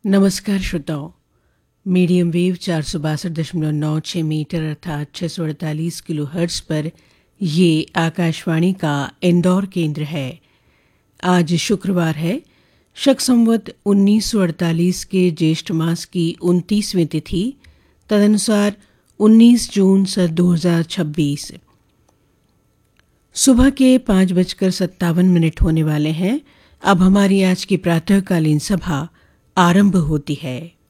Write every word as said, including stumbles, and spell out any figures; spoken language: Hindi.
नमस्कार श्रोताओं। मीडियम वेव चार सौ बासठ दशमलव नौ छः मीटर अर्थात छः सौ अड़तालीस किलो हर्ट्ज पर ये आकाशवाणी का इंदौर केंद्र है। आज शुक्रवार है, शक संवत उन्नीस सौ अड़तालीस के ज्येष्ठ मास की उनतीसवीं तिथि, तदनुसार उन्नीस जून सन दो हज़ार छब्बीस। सुबह के पाँच बजकर सत्तावन मिनट होने वाले हैं। अब हमारी आज की प्रातःकालीन सभा आरंभ होती है।